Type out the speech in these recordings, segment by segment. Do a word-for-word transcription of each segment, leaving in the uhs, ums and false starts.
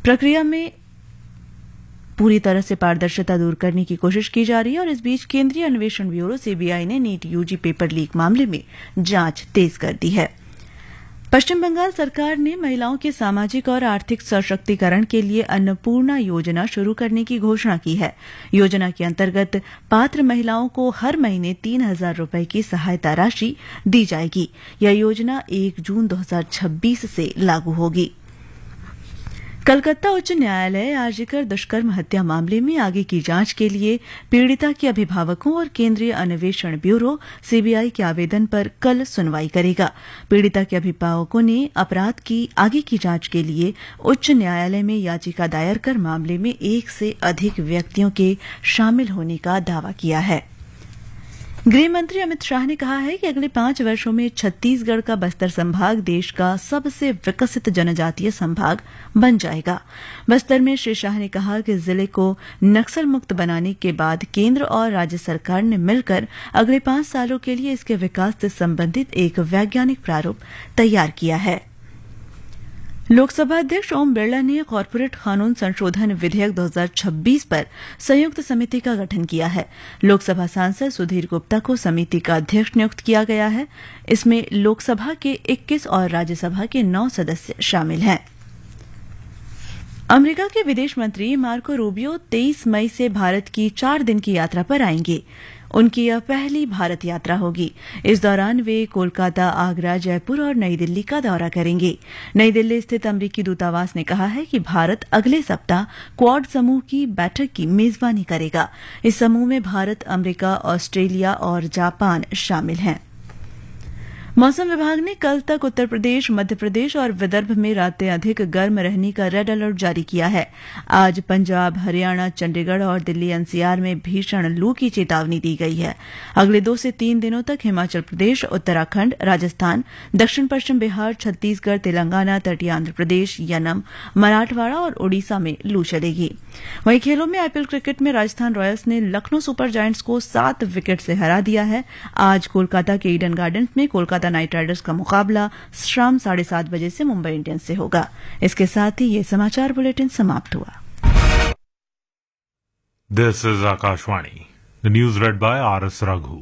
प्रक्रिया में पूरी तरह से पारदर्शिता दूर करने की कोशिश की जा रही है और इस बीच केंद्रीय अन्वेषण ब्यूरो सीबीआई ने नीट यूजी पेपर लीक मामले में जांच तेज कर दी है। पश्चिम बंगाल सरकार ने महिलाओं के सामाजिक और आर्थिक सशक्तिकरण के लिए अन्नपूर्णा योजना शुरू करने की घोषणा की है। योजना के अंतर्गत पात्र महिलाओं को हर महीने तीन हजार रूपये की सहायता राशि दी जाएगी। यह योजना एक जून दो हजार छब्बीस से लागू होगी। कलकत्ता उच्च न्यायालय आर्जिकर दुष्कर्म हत्या मामले में आगे की जांच के लिए पीड़िता के अभिभावकों और केंद्रीय अन्वेषण ब्यूरो सीबीआई के आवेदन पर कल सुनवाई करेगा। पीड़िता के अभिभावकों ने अपराध की आगे की जांच के लिए उच्च न्यायालय में याचिका दायर कर मामले में एक से अधिक व्यक्तियों के शामिल होने का दावा किया है। गृह मंत्री अमित शाह ने कहा है कि अगले पांच वर्षों में छत्तीसगढ़ का बस्तर संभाग देश का सबसे विकसित जनजातीय संभाग बन जाएगा। बस्तर में श्री शाह ने कहा कि जिले को नक्सल मुक्त बनाने के बाद केंद्र और राज्य सरकार ने मिलकर अगले पांच सालों के लिए इसके विकास से संबंधित एक वैज्ञानिक प्रारूप तैयार किया है। लोकसभा अध्यक्ष ओम बिरला ने कॉरपोरेट कानून संशोधन विधेयक दो हजार छब्बीस पर संयुक्त समिति का गठन किया है। लोकसभा सांसद सुधीर गुप्ता को समिति का अध्यक्ष नियुक्त किया गया है। इसमें लोकसभा के इक्कीस और राज्यसभा के नौ सदस्य शामिल हैं। अमेरिका के विदेश मंत्री मार्को रूबियो तेईस मई से भारत की चार दिन की यात्रा पर आएंगे। उनकी यह पहली भारत यात्रा होगी। इस दौरान वे कोलकाता, आगरा, जयपुर और नई दिल्ली का दौरा करेंगे। नई दिल्ली स्थित अमेरिकी दूतावास ने कहा है कि भारत अगले सप्ताह क्वाड समूह की बैठक की मेजबानी करेगा। इस समूह में भारत, अमेरिका, ऑस्ट्रेलिया और जापान शामिल हैं। मौसम विभाग ने कल तक उत्तर प्रदेश, मध्य प्रदेश और विदर्भ में रातें अधिक गर्म रहने का रेड अलर्ट जारी किया है। आज पंजाब, हरियाणा, चंडीगढ़ और दिल्ली एनसीआर में भीषण लू की चेतावनी दी गई है। अगले दो से तीन दिनों तक हिमाचल प्रदेश, उत्तराखंड, राजस्थान, दक्षिण पश्चिम बिहार, छत्तीसगढ़, तेलंगाना, तटीय आंध्र प्रदेश, यनम, मराठवाड़ा और ओडिशा में लू चलेगी। वहीं खेलों में आईपीएल क्रिकेट में राजस्थान रॉयल्स ने लखनऊ सुपर जायंट्स को सात विकेट से हरा दिया है। आज कोलकाता के ईडन गार्डन्स में कोलकाता नाइट राइडर्स का मुकाबला शाम साढ़े सात बजे से मुंबई इंडियंस से होगा। इसके साथ ही ये समाचार बुलेटिन समाप्त हुआ। This is Akashvani, the news red bye R S Raghu.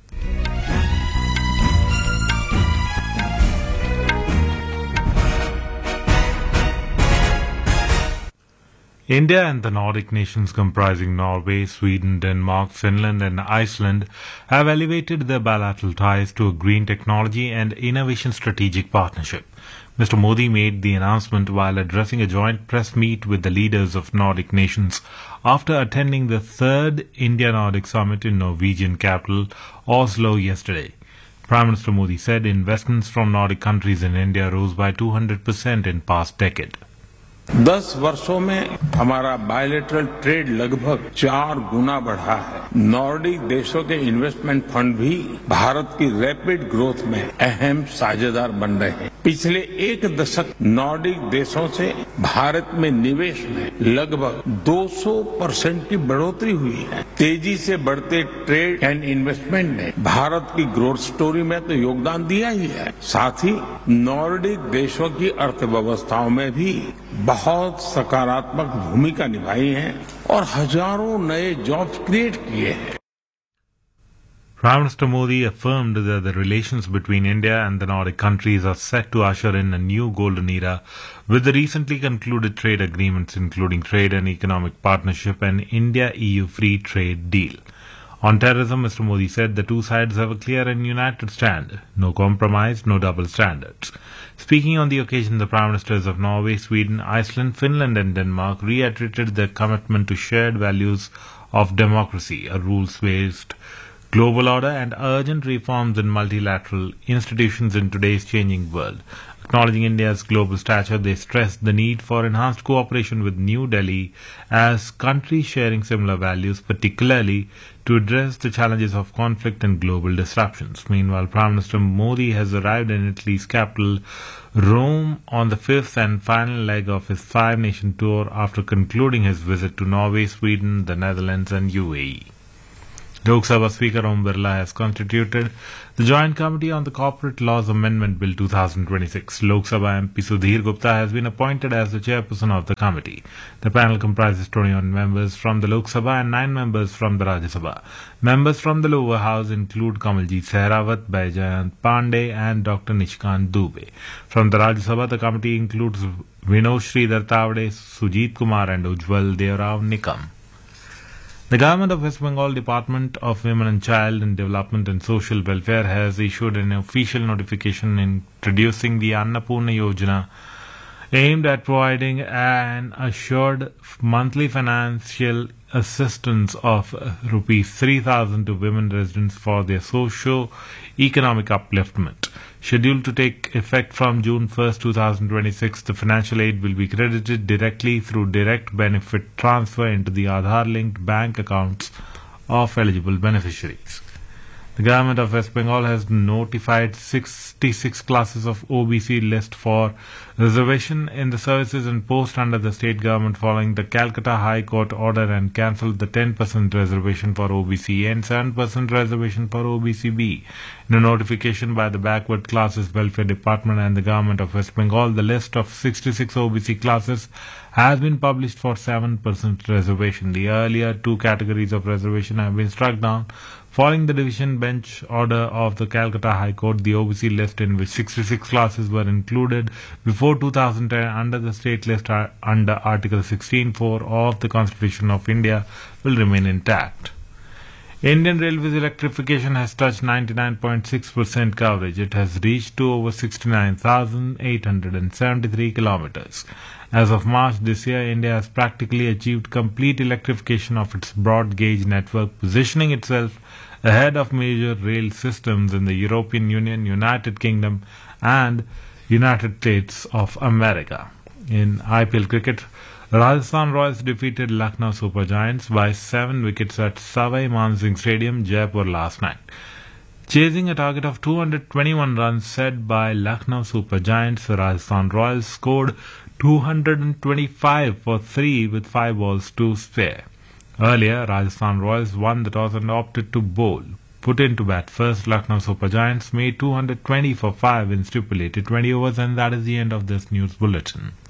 India and the Nordic nations comprising Norway, Sweden, Denmark, Finland and Iceland have elevated their bilateral ties to a green technology and innovation strategic partnership. Mister Modi made the announcement while addressing a joint press meet with the leaders of Nordic nations after attending the third India-Nordic Summit in Norwegian capital Oslo yesterday. Prime Minister Modi said investments from Nordic countries in India rose by two hundred percent in past decade. दस वर्षों में हमारा bilateral trade लगभग चार गुना बढ़ा है। Nordic देशों के इन्वेस्टमेंट फंड भी भारत की रैपिड ग्रोथ में अहम साझेदार बन रहे हैं। पिछले एक दशक नॉर्डिक देशों से भारत में निवेश में लगभग दो सौ परसेंट की बढ़ोतरी हुई है। तेजी से बढ़ते ट्रेड एंड इन्वेस्टमेंट ने भारत की ग्रोथ स्टोरी में तो योगदान दिया ही है, साथ ही नॉर्डिक देशों की अर्थव्यवस्थाओं में भी बहुत सकारात्मक भूमिका निभाई है और हजारों नए जॉब्स क्रिएट किए हैं। Prime Minister Modi affirmed that the relations between India and the Nordic countries are set to usher in a new golden era with the recently concluded trade agreements including trade and economic partnership and India-E U free trade deal. On terrorism, Mister Modi said the two sides have a clear and united stand. No compromise, no double standards. Speaking on the occasion, the Prime Ministers of Norway, Sweden, Iceland, Finland and Denmark reiterated their commitment to shared values of democracy, a rules-based global order and urgent reforms in multilateral institutions in today's changing world. Acknowledging India's global stature, they stressed the need for enhanced cooperation with New Delhi as countries sharing similar values, particularly to address the challenges of conflict and global disruptions. Meanwhile, Prime Minister Modi has arrived in Italy's capital, Rome, on the fifth and final leg of his five-nation tour after concluding his visit to Norway, Sweden, the Netherlands and U A E. Lok Sabha Speaker Om Birla has constituted the Joint Committee on the Corporate Laws Amendment Bill twenty twenty-six. Lok Sabha M P Sudhir Gupta has been appointed as the chairperson of the committee. The panel comprises twenty-one members from the Lok Sabha and nine members from the Rajya Sabha. Members from the lower house include Kamaljeet Sehrawat, Baijayant Pandey and Doctor Nishkant Dubey. From the Rajya Sabha, the committee includes Vinod Sridhar Tavade, Sujit Kumar and Ujjwal Devrao Nikam. The Government of West Bengal Department of Women and Child and Development and Social Welfare has issued an official notification introducing the Annapurna Yojana aimed at providing an assured monthly financial assistance of rupees three thousand to women residents for their socio-economic upliftment. Scheduled to take effect from June first, twenty twenty-six, the financial aid will be credited directly through direct benefit transfer into the Aadhaar-linked bank accounts of eligible beneficiaries. The Government of West Bengal has notified sixty-six classes of O B C list for reservation in the services and post under the state government following the Calcutta High Court order and cancelled the ten percent reservation for O B C and seven percent reservation for O B C B. In a notification by the Backward Classes Welfare Department and the Government of West Bengal, the list of sixty-six O B C classes has been published for seven percent reservation. The earlier two categories of reservation have been struck down. Following the division bench order of the Calcutta High Court, the O B C list in which sixty-six classes were included before two thousand ten under the state list under Article sixteen point four of the Constitution of India will remain intact. Indian Railways electrification has touched ninety-nine point six percent coverage. It has reached to over sixty-nine thousand eight hundred seventy-three kilometers. As of March this year, India has practically achieved complete electrification of its broad gauge network, positioning itself ahead of major rail systems in the European Union, United Kingdom and United States of America. In I P L cricket, Rajasthan Royals defeated Lucknow Super Giants by seven wickets at Savai Mansingh Stadium, Jaipur last night. Chasing a target of two hundred twenty-one runs set by Lucknow Super Giants, the Rajasthan Royals scored two hundred twenty-five for three with five balls to spare. Earlier, Rajasthan Royals won the toss and opted to bowl. Put in to bat first, Lucknow Super Giants made two hundred twenty for five in stipulated twenty overs, and that is the end of this news bulletin.